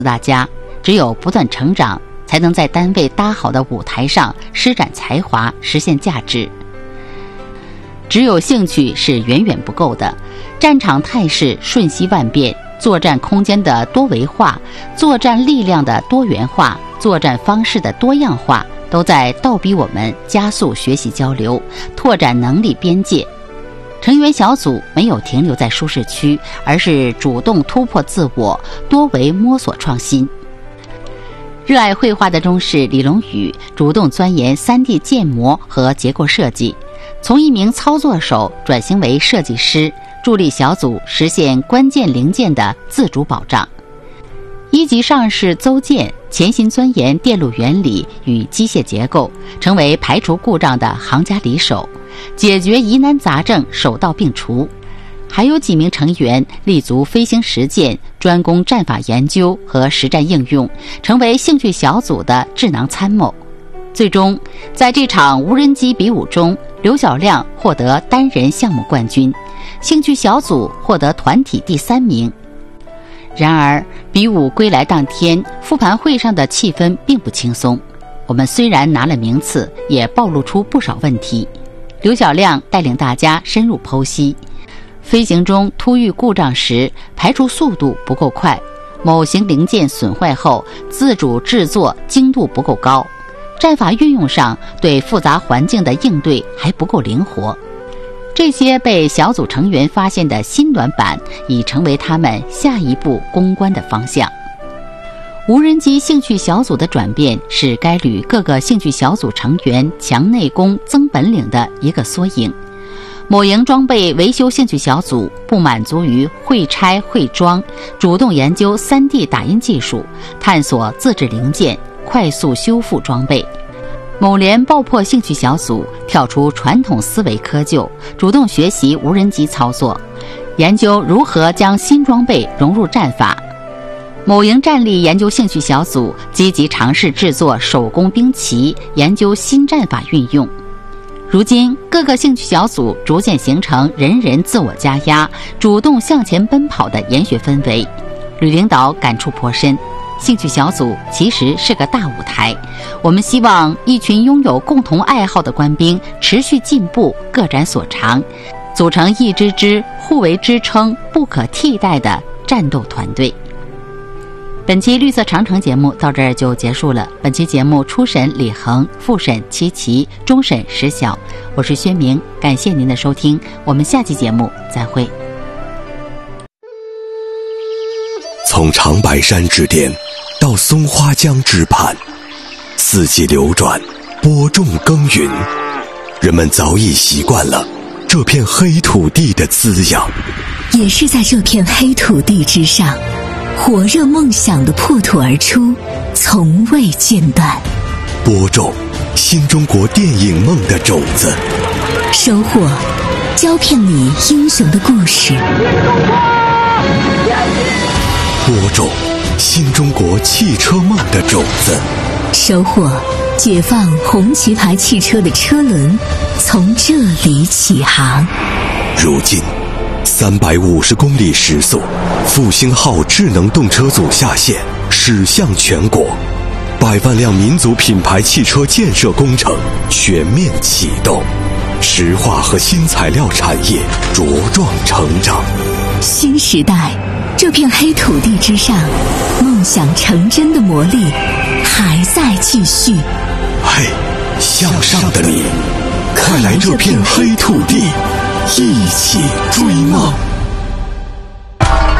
大家，只有不断成长，才能在单位搭好的舞台上施展才华，实现价值。只有兴趣是远远不够的，战场态势瞬息万变，作战空间的多维化，作战力量的多元化，作战方式的多样化，都在倒逼我们加速学习交流，拓展能力边界。成员小组没有停留在舒适区，而是主动突破自我，多维摸索创新。热爱绘画的中士李龙宇主动钻研 3D 建模和结构设计，从一名操作手转型为设计师，助力小组实现关键零件的自主保障。一级上士邹健潜心钻研电路原理与机械结构，成为排除故障的行家里手，解决疑难杂症手到病除。还有几名成员立足飞行实践，专攻战法研究和实战应用，成为兴趣小组的智囊参谋。最终在这场无人机比武中，刘小亮获得单人项目冠军，兴趣小组获得团体第3名。然而比武归来当天，复盘会上的气氛并不轻松。我们虽然拿了名次，也暴露出不少问题。刘小亮带领大家深入剖析，飞行中突遇故障时，排除速度不够快，某型零件损坏后自主制作精度不够高，战法运用上对复杂环境的应对还不够灵活。这些被小组成员发现的新短板，已成为他们下一步攻关的方向。无人机兴趣小组的转变，是该旅各个兴趣小组成员强内功增本领的一个缩影。某营装备维修兴趣小组不满足于会拆会装，主动研究 3D 打印技术，探索自制零件，快速修复装备。某联爆破兴趣小组跳出传统思维窠臼，主动学习无人机操作，研究如何将新装备融入战法。某营战力研究兴趣小组积极尝试制作手工兵器，研究新战法运用。如今各个兴趣小组逐渐形成人人自我加压，主动向前奔跑的研学氛围。吕领导感触颇深，兴趣小组其实是个大舞台，我们希望一群拥有共同爱好的官兵持续进步，各展所长，组成一支支互为支撑、不可替代的战斗团队。本期绿色长城节目到这儿就结束了。本期节目初审李恒，复审齐齐，终审石晓。我是薛明，感谢您的收听，我们下期节目再会。 从长白山之巅到松花江之畔，四季流转，播种耕耘，人们早已习惯了这片黑土地的滋养。 也是在这片黑土地之上，火热梦想的破土而出，从未间断。 播种新中国电影梦的种子， 收获胶片里英雄的故事。 播种新中国汽车梦的种子， 收获解放红旗牌汽车的车轮从这里起航。 如今350公里时速，复兴号智能动车组下线，驶向全国，100万辆民族品牌汽车建设工程全面启动，石化和新材料产业茁壮成长。 新时代，这片黑土地之上，梦想成真的魔力还在继续。 嘿，向上的你，快来这片黑土地，一起追梦。